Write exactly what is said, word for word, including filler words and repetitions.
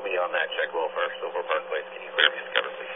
me on that check well for our Silver Park Place. Can you clear me to cover